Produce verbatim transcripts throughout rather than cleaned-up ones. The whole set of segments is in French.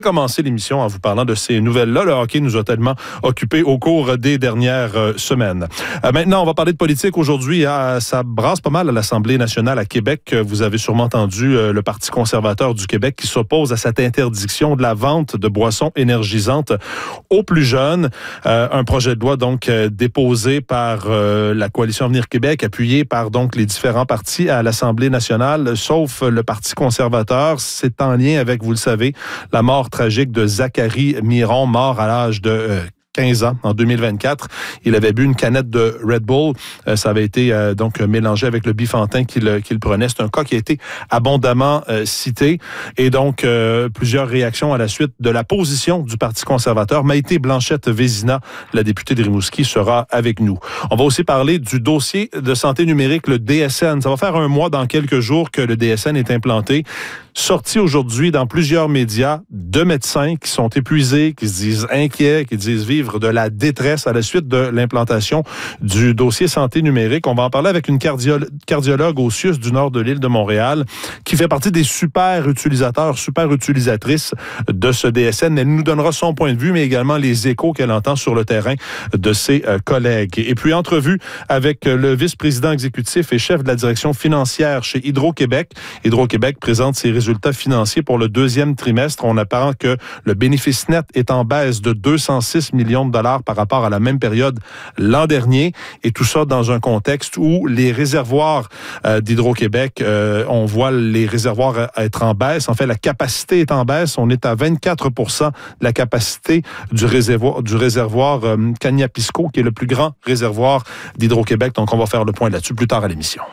Commencer l'émission en vous parlant de ces nouvelles-là. Le hockey nous a tellement occupés au cours des dernières euh, semaines. Euh, maintenant, on va parler de politique aujourd'hui. Hein, ça brasse pas mal à l'Assemblée nationale à Québec. Vous avez sûrement entendu euh, le Parti conservateur du Québec qui s'oppose à cette interdiction de la vente de boissons énergisantes aux plus jeunes. Euh, un projet de loi donc euh, déposé par euh, la Coalition Avenir Québec, appuyé par donc les différents partis à l'Assemblée nationale, sauf le Parti conservateur. C'est en lien avec, vous le savez, la mort tragique de Zachary Miron, mort à l'âge de euh, quinze ans, en deux mille vingt-quatre. Il avait bu une canette de Red Bull. Euh, ça avait été euh, donc mélangé avec le bifantin qu'il, qu'il prenait. C'est un cas qui a été abondamment euh, cité. Et donc, euh, plusieurs réactions à la suite de la position du Parti conservateur. Maïté Blanchette-Vézina, la députée de Rimouski, sera avec nous. On va aussi parler du dossier de santé numérique, le D S N. Ça va faire un mois dans quelques jours que le D S N est implanté. Sorti aujourd'hui dans plusieurs médias de médecins qui sont épuisés, qui se disent inquiets, qui disent vivre de la détresse à la suite de l'implantation du dossier santé numérique. On va en parler avec une cardiologue, cardiologue au C I U S du nord de l'île de Montréal qui fait partie des super utilisateurs, super utilisatrices de ce D S N. Elle nous donnera son point de vue, mais également les échos qu'elle entend sur le terrain de ses euh, collègues. Et puis, entrevue avec le vice-président exécutif et chef de la direction financière chez Hydro-Québec. Hydro-Québec présente ses résultats financiers pour le deuxième trimestre. On apprend que le bénéfice net est en baisse de deux cent six millions de dollars par rapport à la même période l'an dernier. Et tout ça dans un contexte où les réservoirs euh, d'Hydro-Québec, euh, on voit les réservoirs être en baisse. En fait, la capacité est en baisse. On est à vingt-quatre pour cent de la capacité du réservoir, du réservoir euh, Cagnapisco, qui est le plus grand réservoir d'Hydro-Québec. Donc, on va faire le point là-dessus plus tard à l'émission.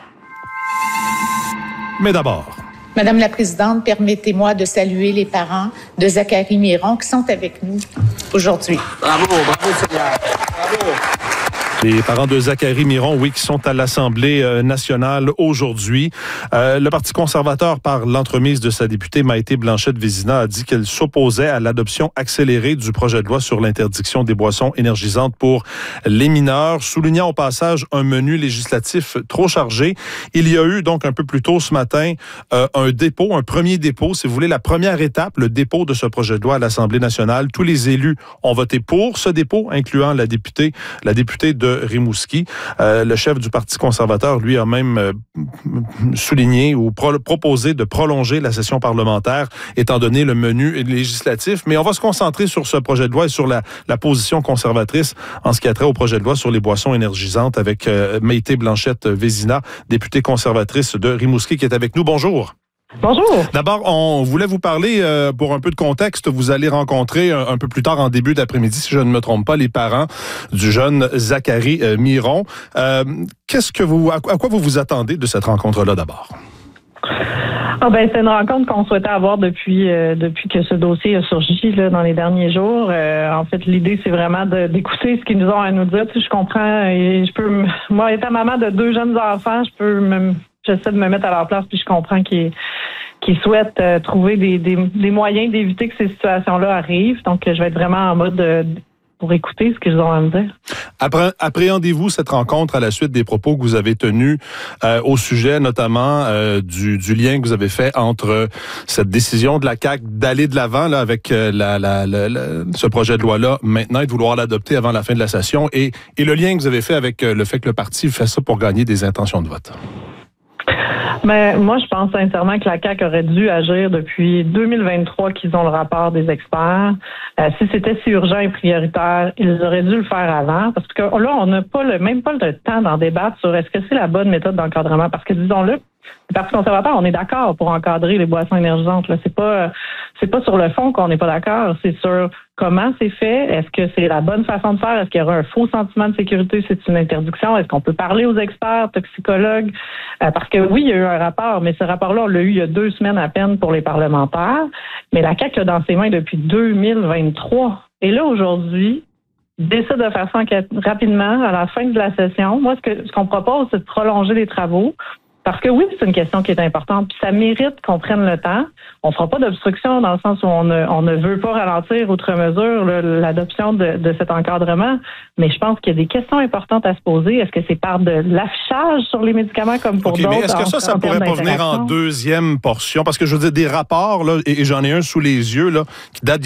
Mais d'abord... Madame la Présidente, permettez-moi de saluer les parents de Zachary Miron qui sont avec nous aujourd'hui. Bravo, bravo Seigneur, bravo. Les parents de Zachary Miron, oui, qui sont à l'Assemblée nationale aujourd'hui. Euh, le Parti conservateur, par l'entremise de sa députée Maïté Blanchette-Vézina, a dit qu'elle s'opposait à l'adoption accélérée du projet de loi sur l'interdiction des boissons énergisantes pour les mineurs, soulignant au passage un menu législatif trop chargé. Il y a eu donc un peu plus tôt ce matin euh, un dépôt, un premier dépôt, si vous voulez, la première étape, le dépôt de ce projet de loi à l'Assemblée nationale. Tous les élus ont voté pour ce dépôt, incluant la députée, la députée de Rimouski. Euh, le chef du Parti conservateur, lui, a même euh, souligné ou pro- proposé de prolonger la session parlementaire, étant donné le menu législatif. Mais on va se concentrer sur ce projet de loi et sur la, la position conservatrice en ce qui a trait au projet de loi sur les boissons énergisantes avec euh, Maïté Blanchette-Vézina, députée conservatrice de Rimouski, qui est avec nous. Bonjour. Bonjour. D'abord, on voulait vous parler, euh, pour un peu de contexte, vous allez rencontrer un, un peu plus tard en début d'après-midi, si je ne me trompe pas, les parents du jeune Zachary euh, Miron. Euh, qu'est-ce que vous, à, à quoi vous vous attendez de cette rencontre-là d'abord? Ah ben c'est une rencontre qu'on souhaitait avoir depuis euh, depuis que ce dossier a surgi là, dans les derniers jours. Euh, en fait, l'idée c'est vraiment de, d'écouter ce qu'ils nous ont à nous dire. Tu sais, je comprends et je peux, moi étant maman de deux jeunes enfants, je peux me J'essaie de me mettre à leur place, puis je comprends qu'ils, qu'ils souhaitent euh, trouver des, des, des moyens d'éviter que ces situations-là arrivent. Donc, je vais être vraiment en mode de, pour écouter ce qu'ils ont à me dire. Après, appréhendez-vous cette rencontre à la suite des propos que vous avez tenus euh, au sujet notamment euh, du, du lien que vous avez fait entre cette décision de la C A Q d'aller de l'avant là, avec euh, la, la, la, la, ce projet de loi-là maintenant et de vouloir l'adopter avant la fin de la session et, et le lien que vous avez fait avec euh, le fait que le parti fait ça pour gagner des intentions de vote? Mais moi, je pense sincèrement que la C A Q aurait dû agir depuis deux mille vingt-trois qu'ils ont le rapport des experts. Euh, si c'était si urgent et prioritaire, ils auraient dû le faire avant. Parce que là, on n'a pas le même pas le temps d'en débattre sur est-ce que c'est la bonne méthode d'encadrement. Parce que disons-le, le Parti conservateur, on est d'accord pour encadrer les boissons énergisantes. Là, c'est pas, c'est pas sur le fond qu'on n'est pas d'accord. C'est sur comment c'est fait. Est-ce que c'est la bonne façon de faire? Est-ce qu'il y aura un faux sentiment de sécurité si c'est une interdiction? Est-ce qu'on peut parler aux experts, toxicologues? Euh, parce que oui, il y a eu un rapport, mais ce rapport-là, on l'a eu il y a deux semaines à peine pour les parlementaires. Mais la C A Q l'a dans ses mains depuis deux mille vingt-trois. Et là, aujourd'hui, décide de faire ça rapidement à la fin de la session. Moi, ce que ce qu'on propose, c'est de prolonger les travaux. Parce que oui, c'est une question qui est importante, puis ça mérite qu'on prenne le temps. On fera pas d'obstruction dans le sens où on ne, on ne veut pas ralentir outre mesure là, l'adoption de, de cet encadrement, mais je pense qu'il y a des questions importantes à se poser. Est-ce que c'est par de l'affichage sur les médicaments comme pour okay, d'autres? Mais est-ce que ça, ça pourrait pas venir en deuxième portion? Parce que je veux dire, des rapports, là, et, et j'en ai un sous les yeux, là, qui date